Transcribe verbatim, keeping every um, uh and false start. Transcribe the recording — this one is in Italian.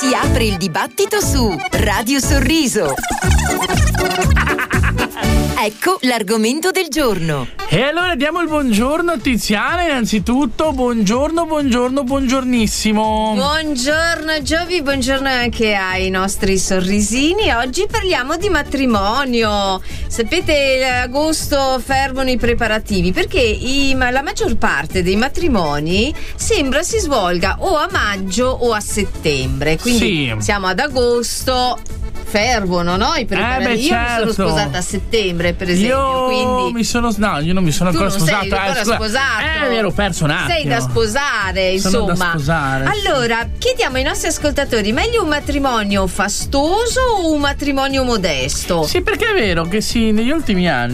Si apre il dibattito su Radio Sorriso. Ecco l'argomento del giorno. E allora diamo il buongiorno a Tiziana innanzitutto. Buongiorno, buongiorno, buongiornissimo. Buongiorno Giovi, buongiorno anche ai nostri sorrisini. Oggi parliamo di matrimonio. Sapete, agosto fermano i preparativi perché i, la maggior parte dei matrimoni sembra si svolga o a maggio o a settembre. Quindi sì. Siamo ad agosto. Fervono, no? I preparativi. Eh beh, io certo. mi sono sposata a settembre, per esempio. Io quindi... mi sono. No, io non mi sono Tu ancora non sposato. sei ancora eh, scusa. sposato. Eh, mi ero perso un attimo. Sei da sposare, Sono insomma. da sposare. Allora, chiediamo ai nostri ascoltatori: meglio un matrimonio fastoso o un matrimonio modesto? Sì, perché è vero che sì, negli ultimi anni